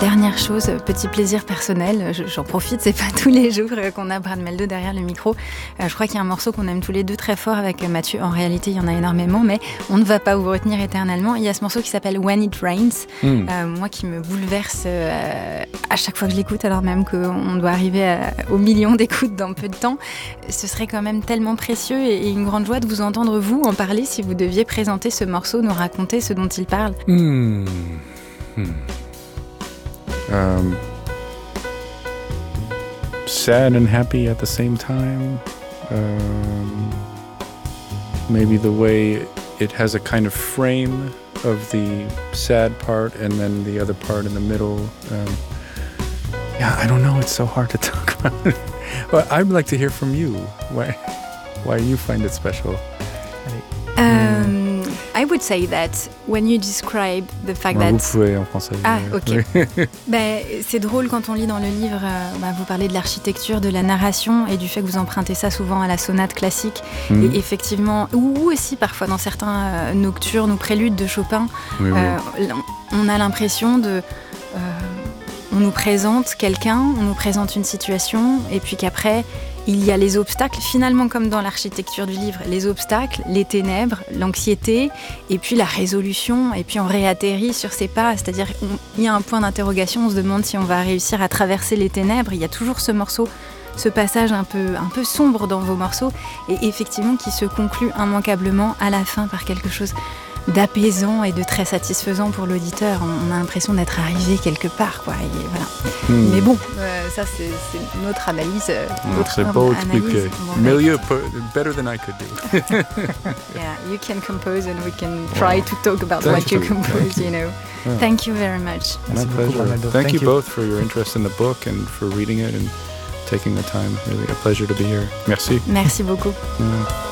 Dernière chose, petit plaisir personnel, j'en profite, c'est pas tous les jours qu'on a Brad Mehldau derrière le micro. Je crois qu'il y a un morceau qu'on aime tous les deux très fort avec Mathieu. En réalité, il y en a énormément, mais on ne va pas vous retenir éternellement. Il y a ce morceau qui s'appelle When It Rains, moi qui me bouleverse à chaque fois que je l'écoute, alors même qu'on doit arriver au million d'écoutes dans peu de temps. Ce serait quand même tellement précieux et une grande joie de vous entendre, vous, en parler si vous deviez présenter ce morceau, nous raconter ce dont il parle. Sad and happy at the same time. Maybe the way it has a kind of frame of the sad part and then the other part in the middle. I don't know. It's so hard to talk about. Well, I'd like to hear from you. Why you find it special? I would say that when you describe the fact Vous that... pouvez en français. Ah, ok. Oui. C'est drôle quand on lit dans le livre, vous parlez de l'architecture, de la narration et du fait que vous empruntez ça souvent à la sonate classique. Et effectivement, ou aussi parfois dans certains nocturnes ou préludes de Chopin, on a l'impression de... on nous présente quelqu'un, on nous présente une situation et puis qu'après... il y a les obstacles, finalement comme dans l'architecture du livre, les obstacles, les ténèbres, l'anxiété, et puis la résolution, et puis on réatterrit sur ses pas, c'est-à-dire qu'il y a un point d'interrogation, on se demande si on va réussir à traverser les ténèbres, il y a toujours ce morceau, ce passage un peu sombre dans vos morceaux, et effectivement qui se conclut immanquablement à la fin par quelque chose d'apaisant et de très satisfaisant pour l'auditeur. On a l'impression d'être arrivé quelque part, quoi. Et voilà. Mais bon, ça c'est notre analyse. C'est beau expliqué. Mieux, better than I could do. Yeah, you can compose and we can try to talk about what you compose, you know. Yeah. Thank you very much. My pleasure. Thank you both for your interest in the book and for reading it and taking the time. Really a pleasure to be here. Merci. Merci beaucoup. Yeah.